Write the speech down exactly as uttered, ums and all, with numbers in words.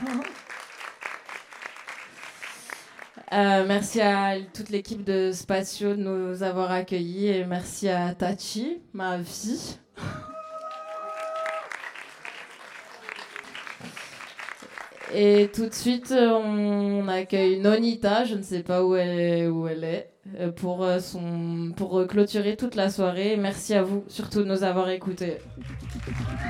Euh, merci à toute l'équipe de Spatio de nous avoir accueillis et merci à Tachi, ma vie. Et tout de suite, on accueille Nonita, je ne sais pas où elle est, où elle est pour, son, pour clôturer toute la soirée. Merci à vous surtout de nous avoir écoutés.